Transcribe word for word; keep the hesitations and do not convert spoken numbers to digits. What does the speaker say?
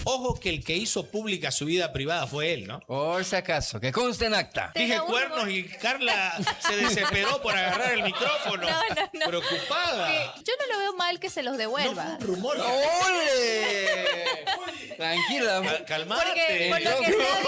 Ojo que el que hizo pública su vida privada fue él, ¿no? Por si acaso, que conste en acta. Dije Tenga un cuernos rumor. y Carla se desesperó por agarrar el micrófono. No, no, no. Preocupada. Que yo no lo veo mal que se los No devuelva. fue un rumor. ¡Ole! Tranquila. Cal- Calmate. Porque por lo que se ha